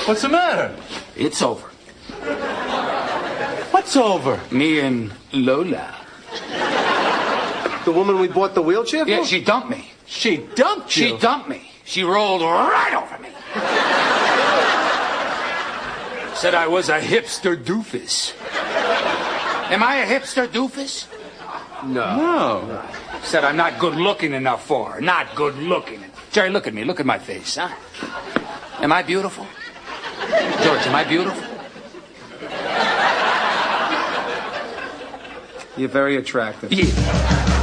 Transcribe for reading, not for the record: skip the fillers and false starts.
What's the matter? It's over. What's over? Me and Lola. The woman we bought the wheelchair for? Yeah, she dumped me. She dumped you? She dumped me. She rolled right over me. Said I was a hipster doofus. Am I a hipster doofus? No. Said I'm not good looking enough for her. Not good looking. Jerry, look at me. Look at my face, huh? Am I beautiful? George, am I beautiful? You're very attractive. Yeah.